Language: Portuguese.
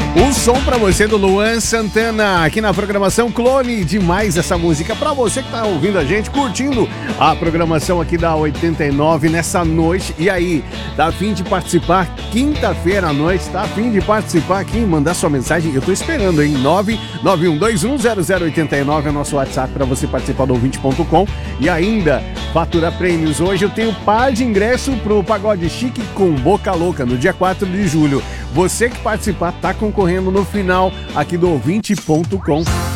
Um som pra você do Luan Santana, aqui na programação Clone. Demais essa música pra você que tá ouvindo a gente, curtindo a programação aqui da 89 nessa noite. E aí, tá a fim de participar? Quinta-feira à noite, tá a fim de participar aqui? Mandar sua mensagem, eu tô esperando, hein? 991210089 é o nosso WhatsApp pra você participar do ouvinte.com. E ainda, fatura prêmios. Hoje eu tenho par de ingresso pro Pagode Chique com Boca Louca, no dia 4 de julho. Você que participar tá concorrendo no final aqui do ouvinte.com.